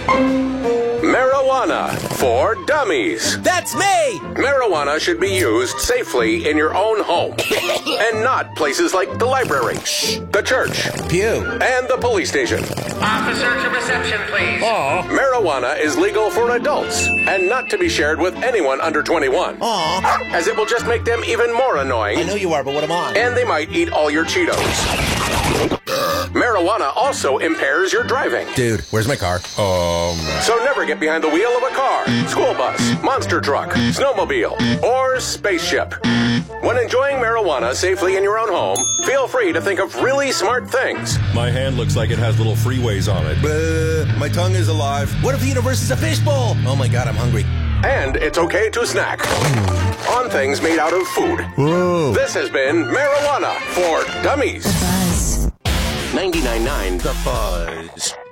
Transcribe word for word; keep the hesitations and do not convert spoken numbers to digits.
Marijuana for dummies. That's me! Marijuana should be used safely in your own home and not places like the library, the church, Pew, and the police station. Officer to reception, please. Aw. Marijuana is legal for adults and not to be shared with anyone under twenty-one. Aw. As it will just make them even more annoying. I know you are, but what am I? And they might eat all your Cheetos. Marijuana also impairs your driving. Dude, where's my car? Um. So never get behind the wheel of a car, school bus, monster truck, snowmobile, or spaceship. When enjoying marijuana safely in your own home, feel free to think of really smart things. My hand looks like it has little freeways on it. Uh, my tongue is alive. What if the universe is a fishbowl? Oh my god, I'm hungry. And it's okay to snack on things made out of food. Whoa. This has been Marijuana for Dummies. Buzz. ninety-nine point nine The Buzz.